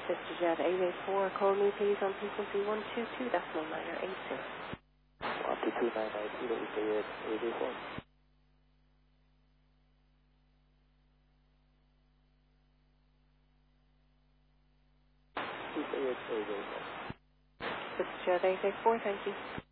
This is Jet 884. Call me please on frequency 122 decimal 980. 122 980 is the 884. This is Jet 884. Thank you.